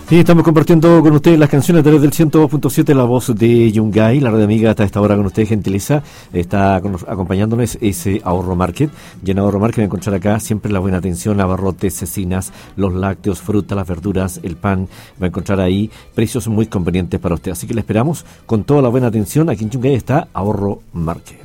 Sí, estamos compartiendo con ustedes las canciones a través del 102.7, la voz de Yungay, la radio amiga hasta esta hora con ustedes, gentileza, está acompañándonos ese Ahorro Market, y en Ahorro Market va a encontrar acá siempre la buena atención, abarrotes, cecinas, los lácteos, frutas, las verduras, el pan, va a encontrar ahí precios muy convenientes para usted, así que le esperamos con toda la buena atención, aquí en Yungay está Ahorro Market.